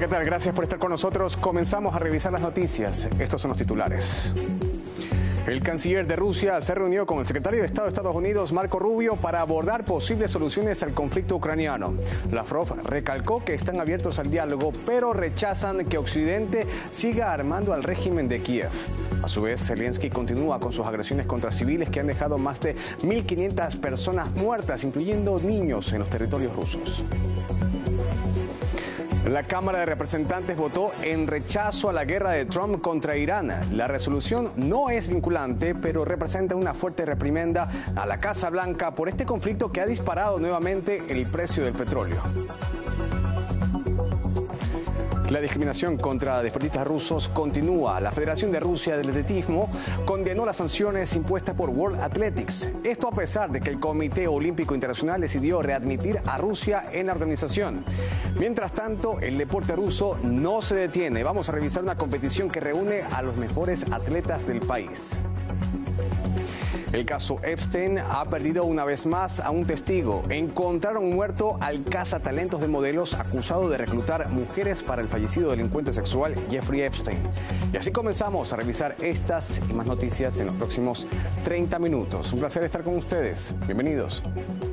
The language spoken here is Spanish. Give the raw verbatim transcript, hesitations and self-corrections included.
¿qué tal? Gracias por estar con nosotros. Comenzamos a revisar las noticias. Estos son los titulares. El canciller de Rusia se reunió con el secretario de Estado de Estados Unidos, Marco Rubio, para abordar posibles soluciones al conflicto ucraniano. Lavrov recalcó que están abiertos al diálogo, pero rechazan que Occidente siga armando al régimen de Kiev. A su vez, Zelensky continúa con sus agresiones contra civiles que han dejado más de mil quinientas personas muertas, incluyendo niños, en los territorios rusos. La Cámara de Representantes votó en rechazo a la guerra de Trump contra Irán. La resolución no es vinculante, pero representa una fuerte reprimenda a la Casa Blanca por este conflicto que ha disparado nuevamente el precio del petróleo. La discriminación contra deportistas rusos continúa. La Federación de Rusia del Atletismo condenó las sanciones impuestas por World Athletics. Esto a pesar de que el Comité Olímpico Internacional decidió readmitir a Rusia en la organización. Mientras tanto, el deporte ruso no se detiene. Vamos a revisar una competición que reúne a los mejores atletas del país. El caso Epstein ha perdido una vez más a un testigo. Encontraron muerto al cazatalentos de modelos acusado de reclutar mujeres para el fallecido delincuente sexual Jeffrey Epstein. Y así comenzamos a revisar estas y más noticias en los próximos treinta minutos. Un placer estar con ustedes. Bienvenidos.